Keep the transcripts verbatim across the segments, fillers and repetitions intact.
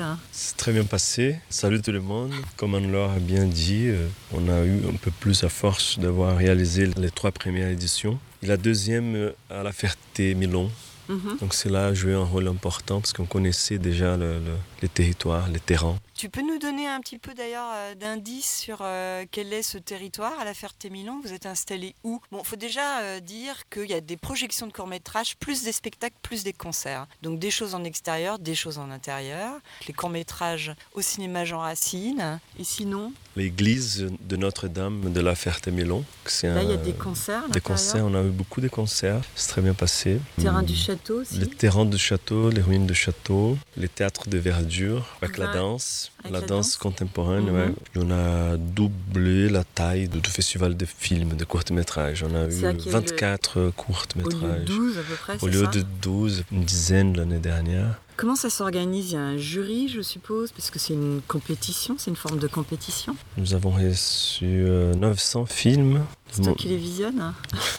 C'est très bien passé. Salut tout le monde. Comme Anne-Laure a bien dit, on a eu un peu plus à force d'avoir réalisé les trois premières éditions. Et la deuxième à la Ferté-Milon. Mmh. Donc c'est là joué un rôle important parce qu'on connaissait déjà le, le, les territoires, les terrains. Tu peux nous donner un petit peu d'ailleurs euh, d'indices sur euh, quel est ce territoire à la Ferté-Milon? Vous êtes installé où? Bon, il faut déjà euh, dire qu'il y a des projections de courts-métrages, plus des spectacles, plus des concerts. Donc des choses en extérieur, des choses en intérieur. Les courts-métrages au cinéma Jean Racine. Et sinon? L'église de Notre-Dame de la Ferté-Milon. Là, il y a des concerts. Des concerts, on a eu beaucoup de concerts. C'est très bien passé. Le terrain du château aussi. Le terrain du château, les ruines du château, les théâtres de verdure, avec ouais. la danse. Avec la, la danse, danse contemporaine, mmh. ouais. On a doublé la taille du festival de films, de courts-métrages. On a c'est eu vingt-quatre le... courts-métrages. Au lieu de douze à peu près, Au lieu ça de douze, une dizaine l'année dernière. Comment ça s'organise? Il y a un jury, je suppose, parce que c'est une compétition, c'est une forme de compétition. Nous avons reçu euh, neuf cents films. C'est toi qui les visionnes?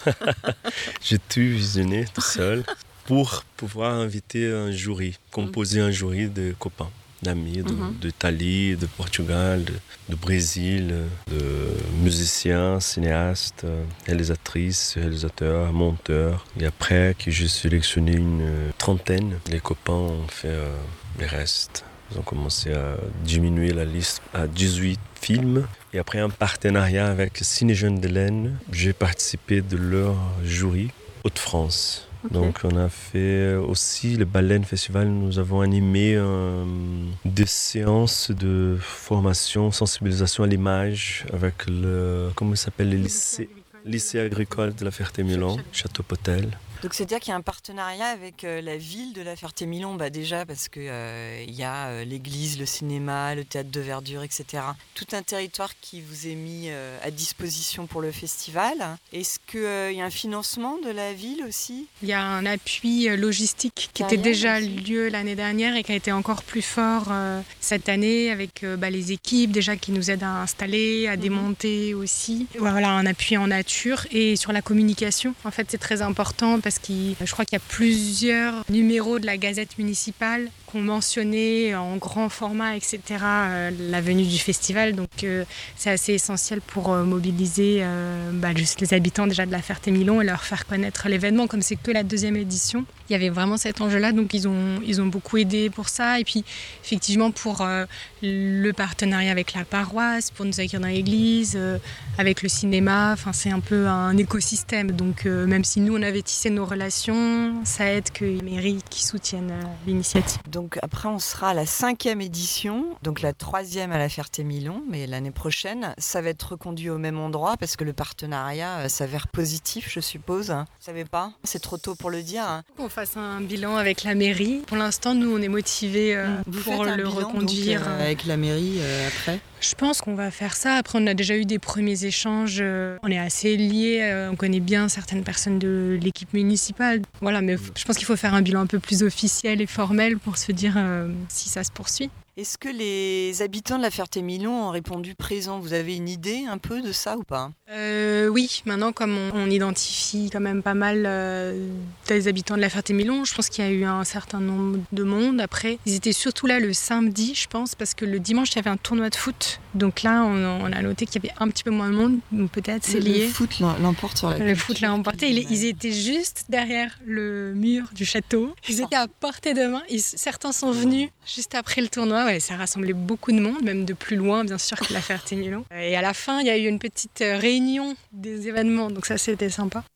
J'ai tout visionné tout seul pour pouvoir inviter un jury, composer un jury de copains, d'amis de, mm-hmm. d'Italie, de Portugal, de, de Brésil, de musiciens, cinéastes, réalisatrices, réalisateurs, monteurs. Et après que j'ai sélectionné une trentaine, les copains ont fait euh, les restes. Ils ont commencé à diminuer la liste à dix-huit films. Et après un partenariat avec Ciné Jeunes de l'Aisne, j'ai participé de leur jury Hauts-de-France. Okay. Donc on a fait aussi le Baleine Festival, nous avons animé euh, des séances de formation, sensibilisation à l'image avec le, comment ça s'appelle, le lycée, lycée agricole de la Ferté-Milon, Château-Potel. Donc c'est-à-dire qu'il y a un partenariat avec euh, la ville de la Ferté-Milon, bah déjà parce qu'il euh, y a euh, l'église, le cinéma, le théâtre de verdure, et cetera. Tout un territoire qui vous est mis euh, à disposition pour le festival. Est-ce qu'il euh, y a un financement de la ville aussi? Il y a un appui logistique qui était déjà lieu l'année dernière et qui a été encore plus fort euh, cette année avec euh, bah, les équipes déjà qui nous aident à installer, à démonter mmh. aussi. Voilà, un appui en nature et sur la communication. En fait, c'est très important parce Parce que je crois qu'il y a plusieurs numéros de la Gazette municipale qui ont mentionné en grand format, et cetera, euh, la venue du festival. Donc euh, c'est assez essentiel pour euh, mobiliser euh, bah, juste les habitants déjà de la Ferté-Milon et leur faire connaître l'événement. Comme c'est que la deuxième édition, il y avait vraiment cet enjeu-là. Donc ils ont, ils ont beaucoup aidé pour ça. Et puis effectivement pour euh, le partenariat avec la paroisse, pour nous accueillir dans l'église, euh, avec le cinéma. Enfin, c'est un peu un écosystème. Donc euh, même si nous on avait tissé nos relations, ça aide que les mairies qui soutiennent euh, l'initiative. Donc après on sera à la cinquième édition, donc la troisième à la Ferté-Milon, mais l'année prochaine ça va être reconduit au même endroit parce que le partenariat euh, s'avère positif, je suppose. Vous savez pas? C'est trop tôt pour le dire. Hein. On fasse un bilan avec la mairie. Pour l'instant nous on est motivés euh, Vous pour faites un le bilan, reconduire. Donc, euh, avec la mairie euh, après? Je pense qu'on va faire ça. Après, on a déjà eu des premiers échanges. On est assez liés. On connaît bien certaines personnes de l'équipe municipale. Voilà, mais je pense qu'il faut faire un bilan un peu plus officiel et formel pour se dire euh, si ça se poursuit. Est-ce que les habitants de la Ferté-Milon ont répondu présent? Vous avez une idée un peu de ça ou pas? euh, Oui, maintenant comme on, on identifie quand même pas mal euh, des habitants de la Ferté-Milon, je pense qu'il y a eu un certain nombre de monde. Après, ils étaient surtout là le samedi, je pense, parce que le dimanche, il y avait un tournoi de foot. Donc là, on, on a noté qu'il y avait un petit peu moins de monde, donc peut-être c'est le lié. Le foot l'emporte sur la Le foot l'a emporté. Ils, ils étaient juste derrière le mur du château. Ils étaient à portée de main. Ils, certains sont venus juste après le tournoi. Ouais, ça rassemblait beaucoup de monde, même de plus loin, bien sûr, que la Ferté-Milon. Et à la fin, il y a eu une petite réunion des événements, donc ça, c'était sympa.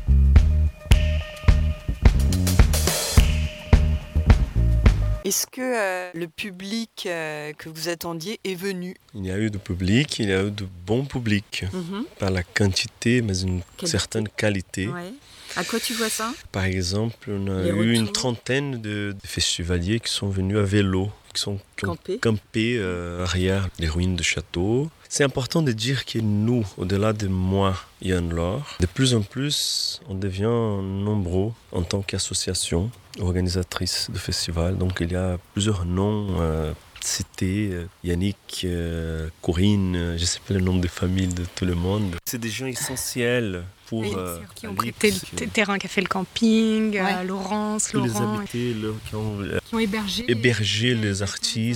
Est-ce que euh, le public euh, que vous attendiez est venu? Il y a eu du public, il y a eu de bons publics, mm-hmm. par la quantité, mais une qualité. certaine qualité. Ouais. À quoi tu vois ça? Par exemple, on a Les eu retours. une trentaine de, de festivaliers qui sont venus à vélo, qui sont qui ont campés, campé euh, arrière les ruines de château. C'est important de dire que nous, au-delà de moi et Anne-Laure, de plus en plus, on devient nombreux en tant qu'association organisatrice de festivals. Donc il y a plusieurs noms euh, cités, euh, Yannick, euh, Corinne, euh, je ne sais pas le nom de famille de tout le monde. C'est des gens essentiels pour... Oui, euh, qui ont prêté le t- terrain qui a fait le camping, ouais. euh, Laurence, Tous Laurent. les habités, là, qui ont, euh, qui ont hébergé, hébergé les, les artistes.